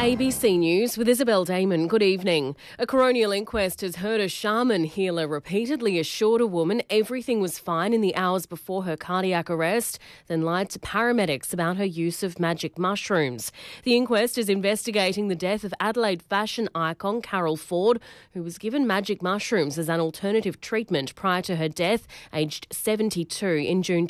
ABC News with Isabel Damon. Good evening. A coronial inquest has heard a shaman healer repeatedly assured a woman everything was fine in the hours before her cardiac arrest, then lied to paramedics about her use of magic mushrooms. The inquest is investigating the death of Adelaide fashion icon Carol Ford, who was given magic mushrooms as an alternative treatment prior to her death, aged 72, in June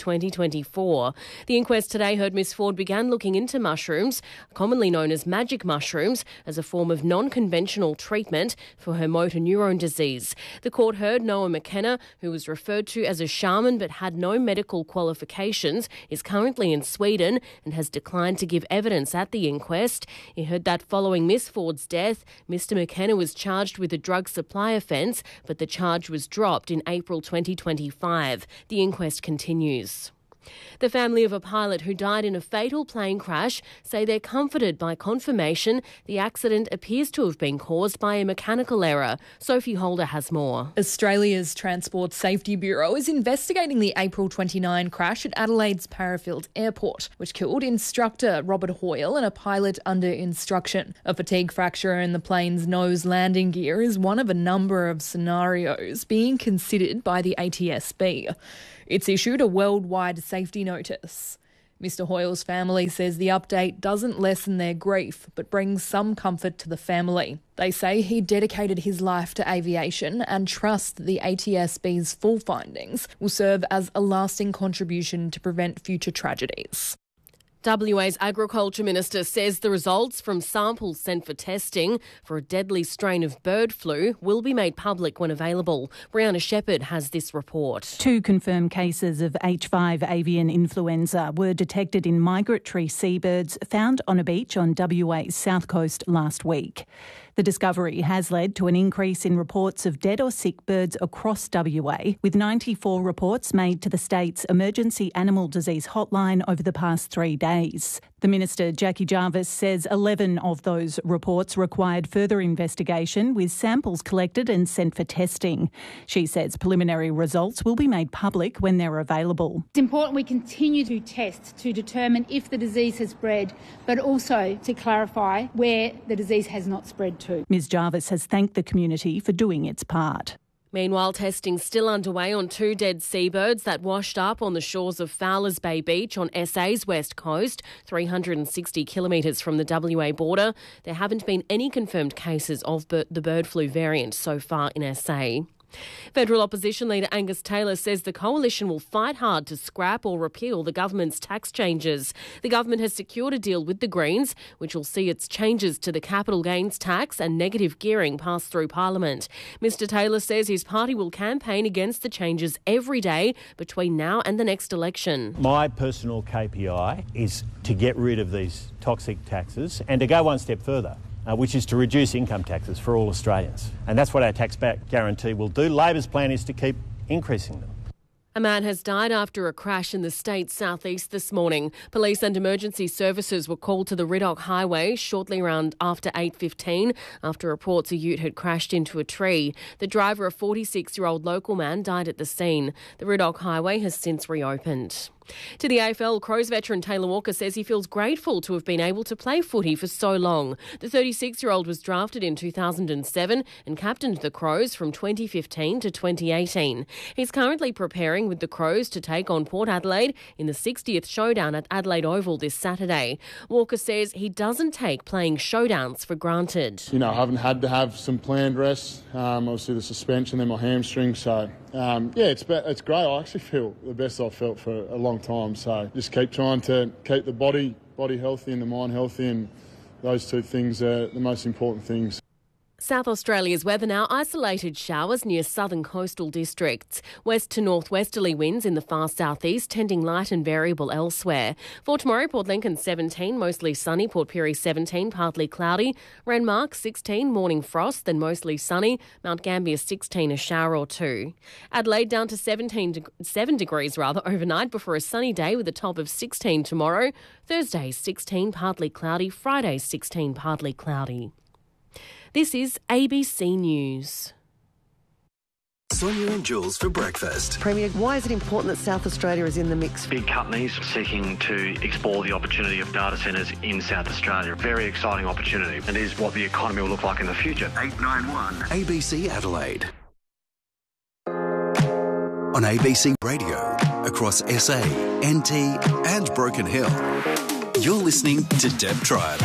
2024. The inquest today heard Miss Ford began looking into mushrooms, commonly known as magic mushrooms, as a form of non-conventional treatment for her motor neurone disease. The court heard Noah McKenna, who was referred to as a shaman but had no medical qualifications, is currently in Sweden and has declined to give evidence at the inquest. He heard that following Miss Ford's death, Mr McKenna was charged with a drug supply offence, but the charge was dropped in April 2025. The inquest continues. The family of a pilot who died in a fatal plane crash say they're comforted by confirmation the accident appears to have been caused by a mechanical error. Sophie Holder has more. Australia's Transport Safety Bureau is investigating the April 29 crash at Adelaide's Parafield Airport, which killed instructor Robert Hoyle and a pilot under instruction. A fatigue fracture in the plane's nose landing gear is one of a number of scenarios being considered by the ATSB. It's issued a worldwide safety notice. Mr Hoyle's family says the update doesn't lessen their grief, but brings some comfort to the family. They say he dedicated his life to aviation and trust the ATSB's full findings will serve as a lasting contribution to prevent future tragedies. WA's Agriculture Minister says the results from samples sent for testing for a deadly strain of bird flu will be made public when available. Brianna Shepherd has this report. 2 confirmed cases of H5 avian influenza were detected in migratory seabirds found on a beach on WA's south coast last week. The discovery has led to an increase in reports of dead or sick birds across WA, with 94 reports made to the state's emergency animal disease hotline over the past 3 days. The Minister, Jackie Jarvis, says 11 of those reports required further investigation, with samples collected and sent for testing. She says preliminary results will be made public when they're available. It's important we continue to test to determine if the disease has spread, but also to clarify where the disease has not spread to. Ms Jarvis has thanked the community for doing its part. Meanwhile, testing's still underway on 2 dead seabirds that washed up on the shores of Fowlers Bay Beach on SA's west coast, 360 kilometres from the WA border. There haven't been any confirmed cases of the bird flu variant so far in SA. Federal opposition leader Angus Taylor says the coalition will fight hard to scrap or repeal the government's tax changes. The government has secured a deal with the Greens, which will see its changes to the capital gains tax and negative gearing pass through Parliament. Mr Taylor says his party will campaign against the changes every day between now and the next election. My personal KPI is to get rid of these toxic taxes and to go one step further, which is to reduce income taxes for all Australians. And that's what our tax back guarantee will do. Labor's plan is to keep increasing them. A man has died after a crash in the state's southeast this morning. Police and emergency services were called to the Riddoch Highway shortly around after 8:15 after reports a ute had crashed into a tree. The driver, a 46-year-old local man, died at the scene. The Riddoch Highway has since reopened. To the AFL, Crows veteran Taylor Walker says he feels grateful to have been able to play footy for so long. The 36-year-old was drafted in 2007 and captained the Crows from 2015 to 2018. He's currently preparing with the Crows to take on Port Adelaide in the 60th showdown at Adelaide Oval this Saturday. Walker says he doesn't take playing showdowns for granted. I haven't had to have some planned rest, obviously the suspension, then my hamstring, so it's great. I actually feel the best I've felt for a long time, so just keep trying to keep the body healthy and the mind healthy, and those 2 things are the most important things. South Australia's weather now. Isolated showers near southern coastal districts. West to northwesterly winds in the far southeast, tending light and variable elsewhere. For tomorrow, Port Lincoln 17, mostly sunny. Port Pirie 17, partly cloudy. Renmark 16, morning frost, then mostly sunny. Mount Gambier 16, a shower or 2. Adelaide down to 7 degrees overnight before a sunny day with a top of 16 tomorrow. Thursday 16, partly cloudy. Friday 16, partly cloudy. This is ABC News. Sonia and Jules for breakfast. Premier, why is it important that South Australia is in the mix? Big companies seeking to explore the opportunity of data centres in South Australia. Very exciting opportunity, and is what the economy will look like in the future. 891 ABC Adelaide. On ABC Radio, across SA, NT and Broken Hill. You're listening to Deb Tribe.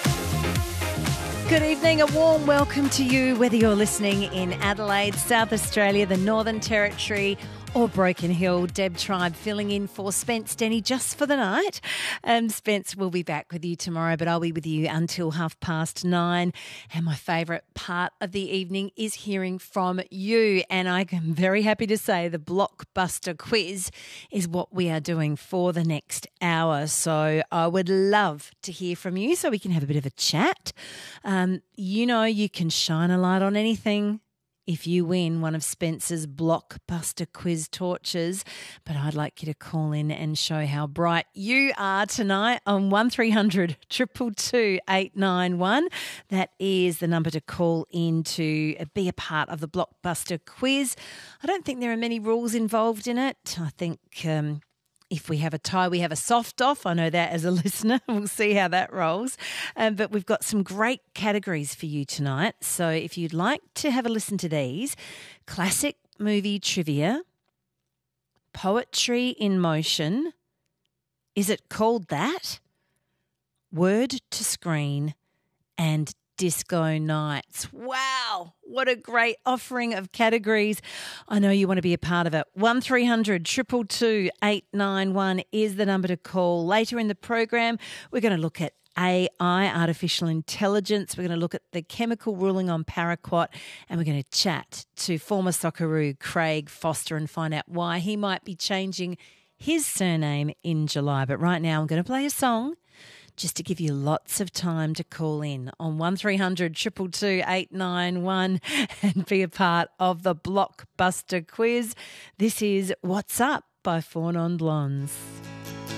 Good evening, a warm welcome to you, whether you're listening in Adelaide, South Australia, the Northern Territory or Broken Hill. Deb Tribe filling in for Spence Denny just for the night. Spence will be back with you tomorrow, but I'll be with you until 9:30. And my favourite part of the evening is hearing from you. And I am very happy to say the Blockbuster quiz is what we are doing for the next hour. So I would love to hear from you so we can have a bit of a chat. You can shine a light on anything if you win one of Spence's Blockbuster quiz torches. But I'd like you to call in and show how bright you are tonight on 1300 222 891. That is the number to call in to be a part of the Blockbuster quiz. I don't think there are many rules involved in it. I think if we have a tie, we have a soft off. I know that as a listener. We'll see how that rolls. But we've got some great categories for you tonight. So if you'd like to have a listen to these, classic movie trivia, poetry in motion, is it called that? Word to screen and disco nights. Wow, what a great offering of categories. I know you want to be a part of it. 1300 222 891 is the number to call. Later in the program, we're going to look at AI, artificial intelligence. We're going to look at the chemical ruling on paraquat, and we're going to chat to former Socceroo Craig Foster and find out why he might be changing his surname in July. But right now I'm going to play a song just to give you lots of time to call in on 1300 222 891 and be a part of the Blockbuster quiz. This is What's Up by Four Non Blondes.